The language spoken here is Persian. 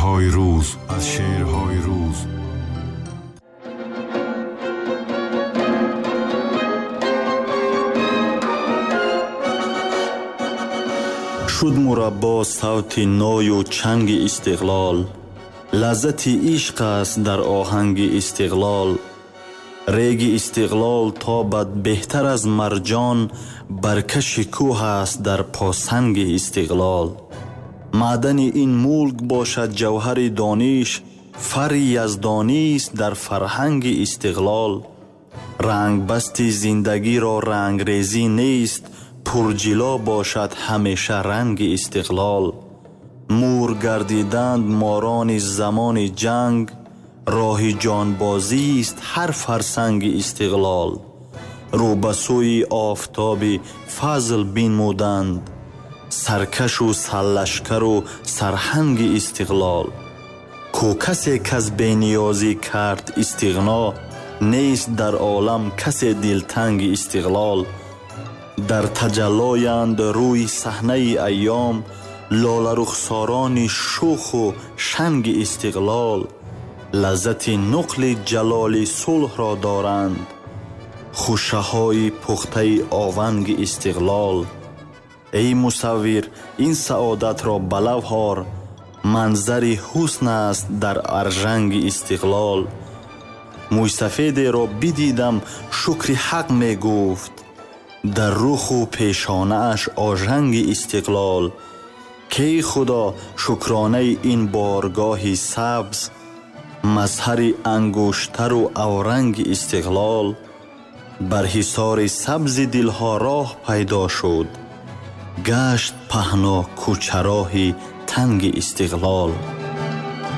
شعرهای روز شد مربا صوت نای و چنگ استقلال، لذت عشق است در آهنگ استقلال. ریگ استقلال تابد بهتر از مرجان، برکش کوه است در پاسنگ استقلال. معدن این ملک باشد جوهر دانش، فر یزدانی است در فرهنگ استقلال. رنگ بست زندگی را رنگ ریزی نیست، پرجلا باشد همیشه رنگ استقلال. مور گردیدند ماران زمان جنگ، راه جانبازی است هر فرسنگ استقلال. رو به سوی آفتاب فضل بنمودند، سرکش و سرلشکر و سرهنگ استقلال. کو کسی کس بینیازی کرد استغنا، نیست در عالم کسی دلتنگ استقلال. در تجلایند روی صحنه ایام، لاله رخساران شوخ و شنگ استقلال. لذت نقل جلال صلح را دارند، خوشه های پخته آونگ استقلال. ای مصور این سعادت را به لب آر، منظر حسن است در ارژنگ استقلال. موی سفید را بدیدم شکر حق می گفت، در رخ و پیشانه اش آژنگ استقلال. کی خدا شکرانه این بارگاه سبز، مظهر انگشتر و اورنگ استقلال. بر حصار سبز دلها راه پیدا شد، گشت پهنا کوچه راه تنگ استقلال.